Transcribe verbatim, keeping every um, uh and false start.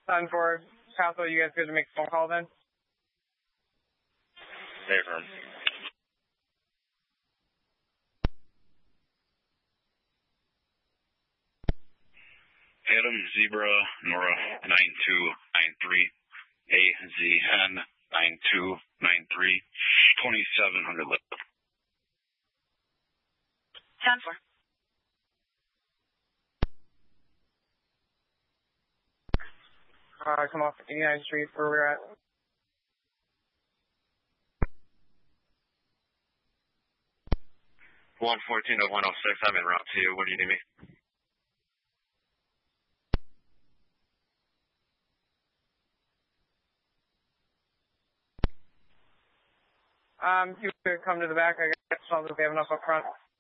ten four, Castle, you guys good to make a phone call then? Very firm. Adam Zebra Nora nine two nine three A Z N nine two nine three twenty-seven hundred left. ten four. Uh, come off eighty-ninth Street where we're at. one fourteen to one oh six, I'm en route to you. What do you need me? Um, you could come to the back, I guess. I don't think we have enough up front.